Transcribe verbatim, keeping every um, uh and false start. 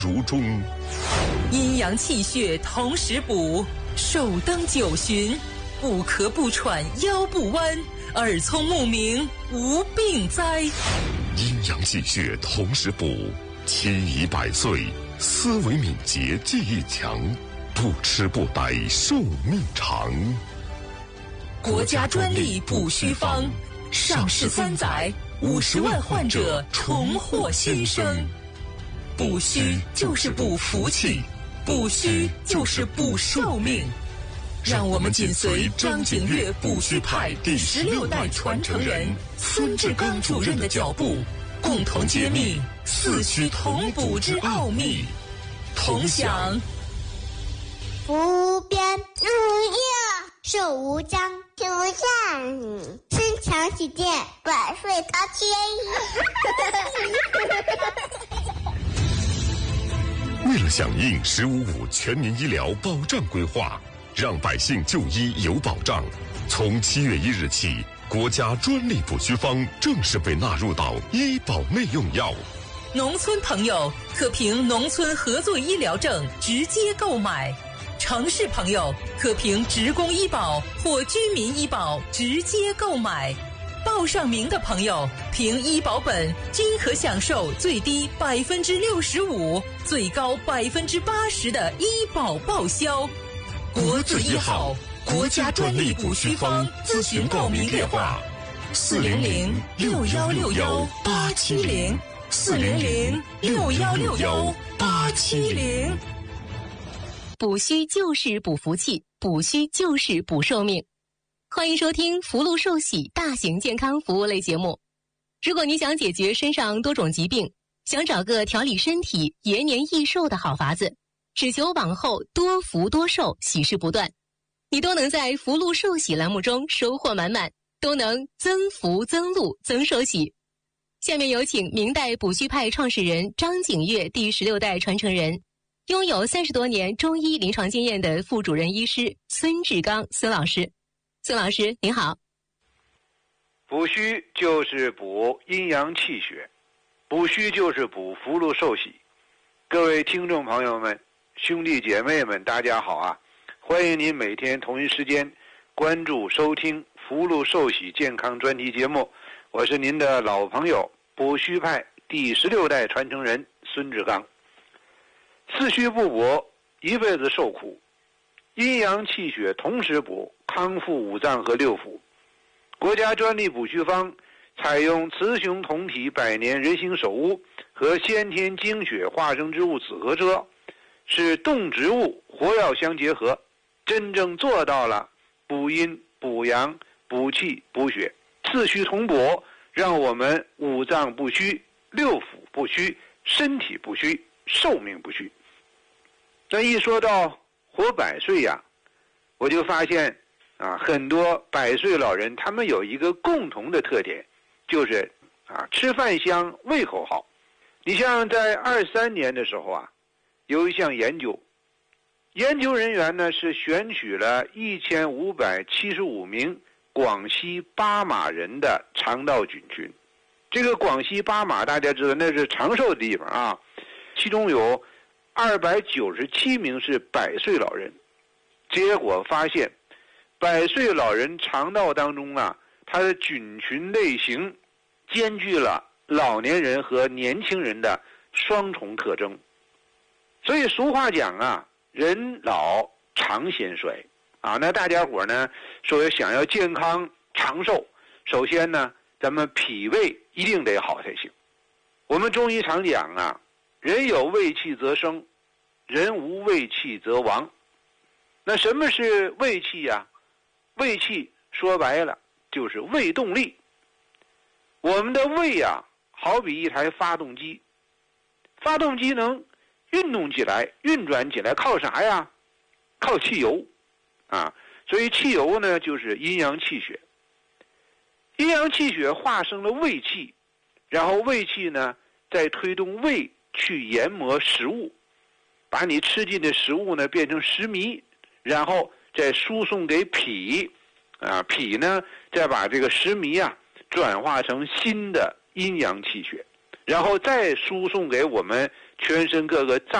如中。 阴阳气血同时补，手登九旬，不咳不喘腰不弯，耳聪目明无病灾。 阴阳气血同时补，七宜百岁，思维敏捷记忆强，不吃不呆寿命长。 国家专利补虚方，上市三载，五十万患者重获新生。补虚就是补福气，补虚就是补寿命。让我们紧随张景岳补虚派第十六代传承人孙志刚主任的脚步，共同揭秘四虚同补之奥秘。同享无边无涯，寿无疆，天无下，身强体健，百岁陶天。 为了响应“十五五”全民医疗保障规划，让百姓就医有保障，从七月一日起，国家专利补虚方正式被纳入到医保内用药。 农村朋友可凭农村合作医疗证直接购买，城市朋友可凭职工医保或居民医保直接购买。报上名的朋友凭医保本均可享受最低百分之六十五、最高百分之八十的医保报销。国字医好，国家专利补虚方咨询报名电话：四零零六幺六幺八七零，四零零六幺六幺八七零。 补虚就是补福气，补虚就是补寿命。欢迎收听福禄寿喜大型健康服务类节目。如果你想解决身上多种疾病，想找个调理身体、延年益寿的好法子，只求往后多福多寿，喜事不断，你都能在福禄寿喜栏目中收获满满，都能增福增禄增寿喜。下面有请明代补虚派创始人张景岳第十六代传承人，拥有三十多年中医临床经验的副主任医师孙志刚孙老师。孙老师您好。 补虚就是补阴阳气血，补虚就是补福禄寿喜。各位听众朋友们、兄弟姐妹们，大家好啊！欢迎您每天同一时间关注收听福禄寿喜健康专题节目，我是您的老朋友补虚派第十六代传承人孙志刚。四虚不补，一辈子受苦；阴阳气血同时补，康复五脏和六腑。国家专利补虚方采用雌雄同体百年人形首乌和先天精血化生之物紫河车，使动植物活药相结合，真正做到了补阴补阳补气补血，四虚同补，让我们五脏不虚，六腑不虚，身体不虚，寿命不虚。那一说到活百岁呀，我就发现啊，很多百岁老人他们有一个共同的特点，就是啊吃饭香，胃口好。你像在二三年的时候啊，有一项研究，研究人员呢是选取了一千五百七十五名广西巴马人的肠道菌群。这个广西巴马大家知道那是长寿的地方啊，其中有二百九十七名是百岁老人。结果发现百岁老人肠道当中啊，它的菌群类型兼具了老年人和年轻人的双重特征。所以俗话讲啊，人老肠先衰啊。那大家伙呢说想要健康长寿，首先呢咱们脾胃一定得好才行。我们中医常讲啊，人有胃气则生，人无胃气则亡。那什么是胃气呀？胃气说白了就是胃动力。我们的胃呀，好比一台发动机，发动机能运动起来、运转起来，靠啥呀？靠汽油啊。所以汽油呢，就是阴阳气血。阴阳气血化生了胃气，然后胃气呢，再推动胃去研磨食物，把你吃进的食物呢变成食糜，然后再输送给脾，啊，脾呢再把这个食糜啊转化成新的阴阳气血，然后再输送给我们全身各个脏